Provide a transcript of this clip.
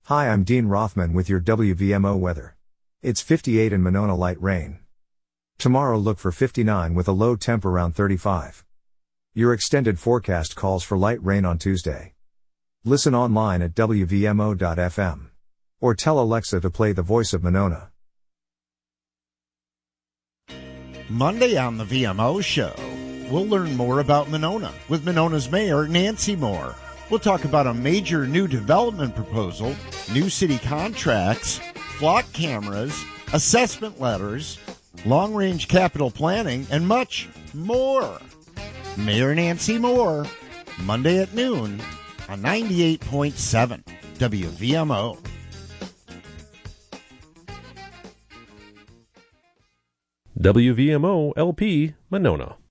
Hi, I'm Dean Rothman with your WVMO weather. It's 58 in Monona, light rain. Tomorrow look for 59 with a low temp around 35. Your extended forecast calls for light rain on Tuesday. Listen online at WVMO.fm. Or tell Alexa to play The Voice of Monona. Monday on the VMO show, we'll learn more about Monona with Monona's Mayor Nancy Moore. We'll talk about a major new development proposal, new city contracts, flock cameras, assessment letters, long-range capital planning, and much more. Mayor Nancy Moore, Monday at noon on 98.7 WVMO. WVMO LP Monona.